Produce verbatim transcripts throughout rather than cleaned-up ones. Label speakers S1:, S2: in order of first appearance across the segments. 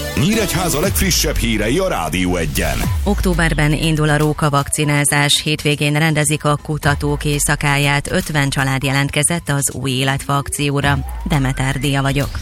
S1: Nyíregyháza legfrissebb hírei a Rádió Egyen.
S2: Októberben indul a rókavakcinázás, hétvégén rendezik a kutatók éjszakáját, ötven család jelentkezett az Új Életfa akcióra. Demeter Dia vagyok.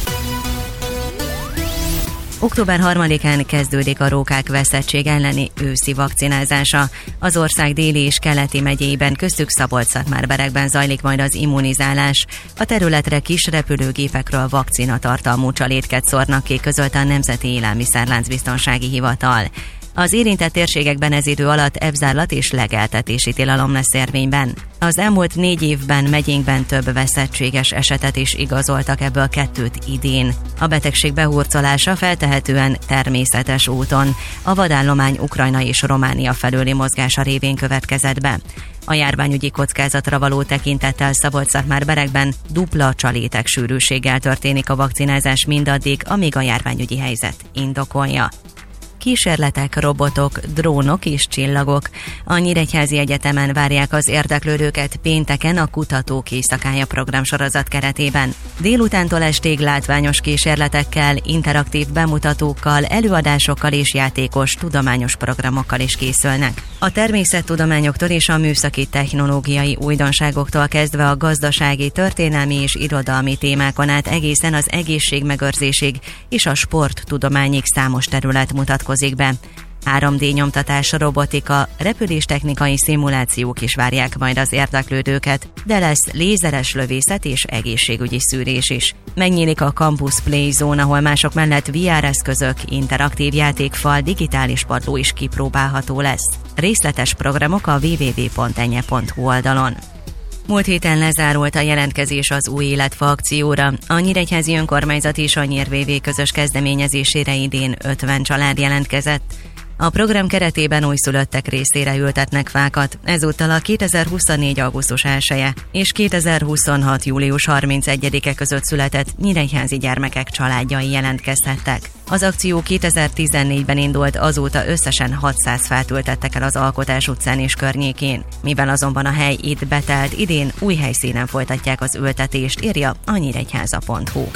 S2: október harmadikán kezdődik a rókák veszettség elleni őszi vakcinázása. Az ország déli és keleti megyéiben, köztük Szabolcs-Szatmár-Berekben zajlik majd az immunizálás. A területre kis repülőgépekről vakcinatartalmú csalétket szórnak ki, közölte a Nemzeti Élelmiszerláncbiztonsági Hivatal. Az érintett térségekben ez idő alatt evzárlat és legeltetési tilalom lesz érvényben. Az elmúlt négy évben megyénkben több veszettséges esetet is igazoltak, ebből kettőt idén. A betegség behurcolása feltehetően természetes úton, a vadállomány Ukrajna és Románia felőli mozgása révén következett be. A járványügyi kockázatra való tekintettel Szabolcs-Szatmár-Berekben dupla csalétek sűrűséggel történik a vakcinázás mindaddig, amíg a járványügyi helyzet indokolja. Kísérletek, robotok, drónok és csillagok. A Nyíregyházi Egyetemen várják az érdeklődőket pénteken a Kutatók Éjszakája programsorozat keretében. Délutántól estig látványos kísérletekkel, interaktív bemutatókkal, előadásokkal és játékos, tudományos programokkal is készülnek. A természettudományoktól és a műszaki technológiai újdonságoktól kezdve a gazdasági, történelmi és irodalmi témákon át egészen az egészségmegőrzésig és a sporttudományig számos terület mutatkozik be. három dé nyomtatás, robotika, repüléstechnikai szimulációk is várják majd az érdeklődőket, de lesz lézeres lövészet és egészségügyi szűrés is. Megnyílik a Campus Play Zone, ahol mások mellett vé er eszközök, interaktív játékfal, digitális padló is kipróbálható lesz. Részletes programok a double-u double-u double-u pont enye pont hu oldalon. Múlt héten lezárult a jelentkezés az Új Életfa akcióra. A Nyíregyházi Önkormányzat és a Nyír vé vé közös kezdeményezésére idén ötven család jelentkezett. A program keretében újszülöttek részére ültetnek fákat, ezúttal a kétezer-huszonnégy. augusztus elseje és kétezer-huszonhat. július harmincegyedike között született nyíregyházi gyermekek családjai jelentkezhettek. Az akció kétezer-tizennégyben indult, azóta összesen hatszáz fát ültettek el az Alkotás utcán és környékén. Mivel azonban a hely itt betelt, idén új helyszínen folytatják az ültetést, írja a nyíregyháza pont hu.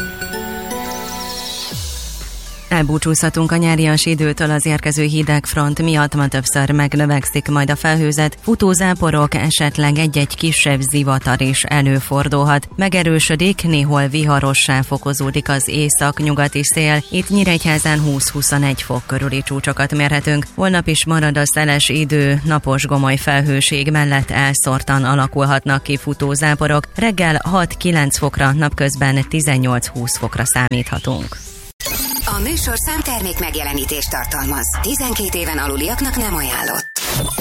S2: Elbúcsúzhatunk a nyárias időtől, az érkező hideg front miatt ma többször megnövekszik majd a felhőzet, futózáporok, esetleg egy-egy kisebb zivatar is előfordulhat. Megerősödik, néhol viharossá fokozódik az észak-nyugati szél, itt Nyíregyházán húsz-huszonegy fok körüli csúcsokat mérhetünk. Holnap is marad a szeles idő, napos gomoly felhőség mellett elszórtan alakulhatnak ki futózáporok, reggel hat-kilenc fokra, napközben tizennyolc-húsz fokra számíthatunk.
S3: A műsorszám termék megjelenítést tartalmaz. tizenkét éven aluliaknak nem ajánlott.